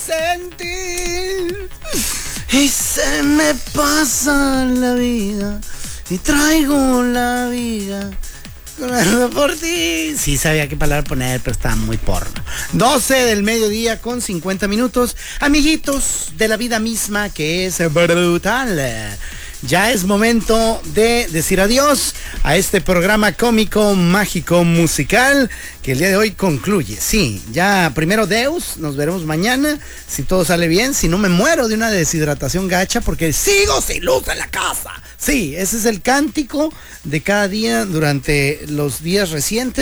sentir y se me pasa la vida y traigo la vida por ti. Sí sabía qué palabra poner, pero estaba muy porno. 12 del mediodía con 50 minutos. Amiguitos de la vida misma, que es brutal. Ya es momento de decir adiós a este programa cómico, mágico, musical, que el día de hoy concluye. Sí, ya primero Deus, nos veremos mañana, si todo sale bien, si no me muero de una deshidratación gacha, porque sigo sin luz en la casa. Sí, ese es el cántico de cada día durante los días recientes.